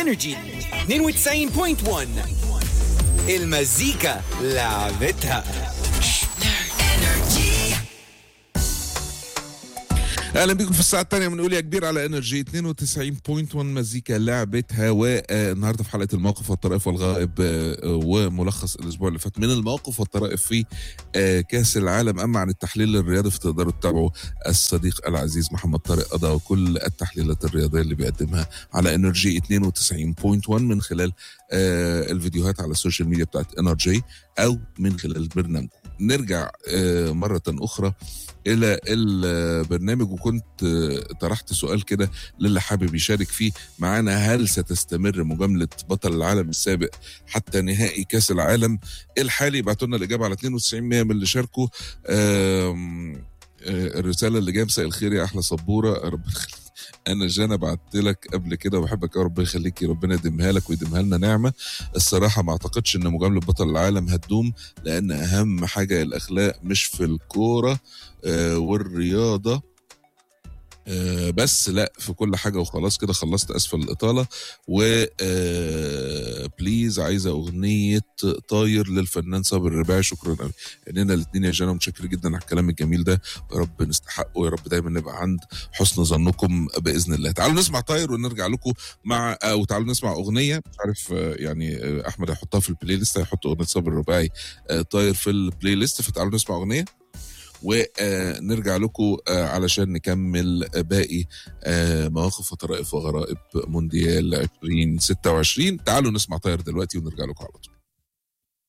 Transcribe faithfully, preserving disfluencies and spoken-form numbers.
انرجي اثنين وتسعين فاصلة واحد. المزيكا لعبتها. اهلا بكم في الساعه الثانيه بنقول يا كبير على انرجي اثنين وتسعين فاصلة واحد مزيكا لعبتها. والنهارده في حلقه المواقف والطرائف والغائب وملخص الاسبوع اللي فات من المواقف والطرائف في كاس العالم. اما عن التحليل الرياضي فتقدروا تتابعوا الصديق العزيز محمد طارق قضا وكل التحليلات الرياضيه اللي بيقدمها على انرجي اثنين وتسعين فاصلة واحد من خلال الفيديوهات على السوشيال ميديا بتاعت انرجي او من خلال البرنامج. نرجع مرة أخرى إلى البرنامج، وكنت طرحت سؤال كده للي حابب يشارك فيه معانا: هل ستستمر مجاملة بطل العالم السابق حتى نهائي كاس العالم الحالي؟ بعتوا لنا الإجابة على اثنين وتسعين بالمية من اللي شاركوا. الرسالة اللي جايه: مساء الخير يا أحلى صبورة، ربنا يخليك، أنا جانا بعت لك قبل كده وبحبك يا رب يخليكي، ربنا يديمها لك ويديمها لنا نعمة. الصراحة ما أعتقدش إن مجاملة بطل العالم هتدوم، لأن أهم حاجة الأخلاق مش في الكورة آه والرياضة آه بس، لا في كل حاجة. وخلاص كده خلصت أسفل الإطالة. و آه بليز عايزة أغنية طاير للفنان صابر الرباعي. شكرا قوي إننا الاثنين يا جانا، متشكر جدا على الكلام الجميل ده، يا رب نستحقه، ويا رب دايما نبقى عند حسن ظنكم بإذن الله. تعالوا نسمع طاير ونرجع لكم مع أو تعالوا نسمع أغنية مش عارف يعني أحمد هيحطها في البلاي ليست، هيحط أغنية صابر الرباعي طاير في البلاي ليست، فتعالوا نسمع أغنية ونرجع لكم علشان نكمل باقي مواقف وطرائف وغرائب مونديال ألفين وستة وعشرين. تعالوا نسمع طاير دلوقتي ونرجع لكم على طول.